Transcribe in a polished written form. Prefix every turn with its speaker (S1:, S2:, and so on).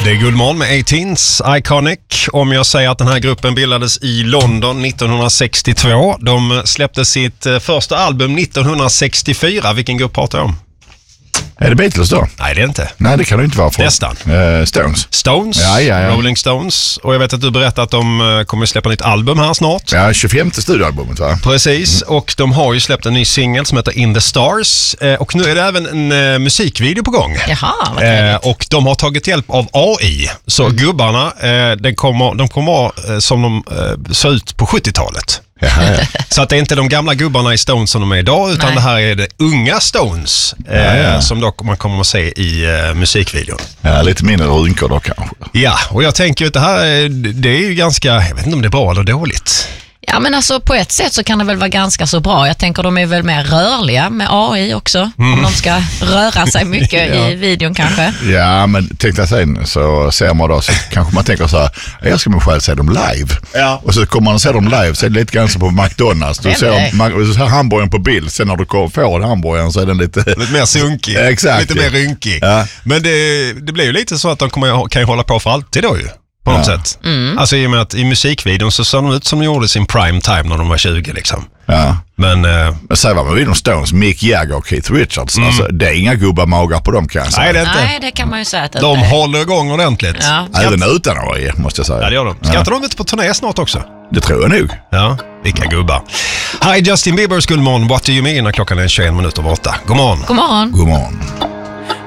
S1: Det är Guldmorgon med 18s Iconic. Om jag säger att den här gruppen bildades i London 1962. De släppte sitt första album 1964. Vilken grupp pratar jag om?
S2: Är det Beatles då?
S1: Nej, det är inte.
S2: Nej, det kan det inte vara för.
S1: Nästan.
S2: Stones.
S1: Stones,
S2: ja.
S1: Rolling Stones. Och jag vet att du berättade att de kommer släppa nytt album här snart.
S2: Ja, 25:e studioalbumet, va?
S1: Precis, och de har ju släppt en ny singel som heter In the Stars. Och nu är det även en musikvideo på gång.
S3: Jaha, vad trevligt.
S1: Och de har tagit hjälp av AI. Så gubbarna, de kommer vara som de såg ut på 70-talet. Så att det är inte de gamla gubbarna i Stones som de är idag, utan
S3: Nej.
S1: det här är det unga Stones som dock man kommer att se i musikvideon.
S2: Ja, lite mindre rynkor då kanske.
S1: Ja, och jag tänker att det här det är ju ganska, jag vet inte om det är bra eller dåligt.
S3: Ja, men alltså på ett sätt så kan det väl vara ganska så bra. Jag tänker de är väl mer rörliga med AI också. Om de ska röra sig mycket i videon kanske.
S2: Ja, men tänkte jag sen så ser man då så kanske man tänker så här, jag ska mig själv se dem live.
S1: Ja.
S2: Och så kommer man att se dem live så är det lite grann som på McDonalds. Du ser hamburgaren på bild, sen när du får hamburgaren så är den lite
S1: mer sunkig,
S2: exakt,
S1: lite mer rynkig.
S2: Ja.
S1: Men det blir ju lite så att de kan ju hålla på för alltid då ju. På något sätt. Alltså i och med att i musikvideon så såg de ut som de gjorde sin prime time när de var 20 liksom.
S2: Ja.
S1: Men
S2: säg vad man vill om Stones, Mick Jagger och Keith Richards. Alltså, det är inga gubbamagar på dem kan jag säga.
S1: nej, det är inte.
S3: Nej, det kan man ju säga att
S1: De håller igång ordentligt.
S3: Ja.
S2: Även utan AI, måste jag säga.
S1: Ja, det gör de. Ska inte de ut på turné snart också?
S2: Det tror jag nog.
S1: Ja, vilka gubbar. Här är Justin Biebers Guldmorgon. What do you mean? När klockan är 21 minuter över 8. God morgon.
S3: God morgon.
S2: God morgon.